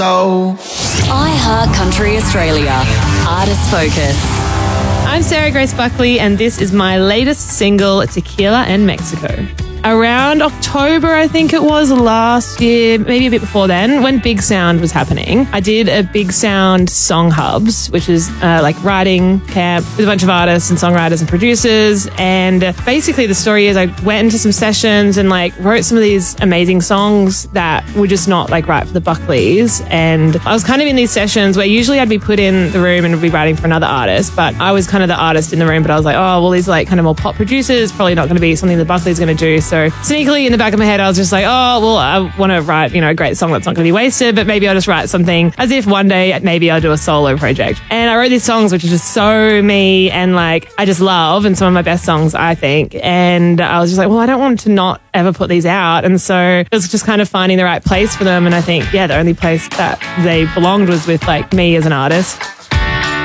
iHeart Country Australia, Artist Focus. I'm Sarah Grace Buckley, and this is my latest single, Tequila and Mexico. Around October, I think it was, last year, maybe a bit before then, when Big Sound was happening, I did a Big Sound Song Hubs, which is like writing camp with a bunch of artists and songwriters and producers. And basically the story is I went into some sessions and like wrote some of these amazing songs that were just not like right for the Buckleys. And I was kind of in these sessions where usually I'd be put in the room and would be writing for another artist, but I was kind of the artist in the room. But I was like, oh, well, these like kind of more pop producers, probably not going to be something the Buckleys are going to do. So sneakily in the back of my head, I was just like, oh, well, I want to write, a great song that's not going to be wasted, but maybe I'll just write something as if one day maybe I'll do a solo project. And I wrote these songs, which are just so me and like, I just love, and some of my best songs, I think. And I was just like, well, I don't want to not ever put these out. And so it was just kind of finding the right place for them. And I think, the only place that they belonged was with like me as an artist.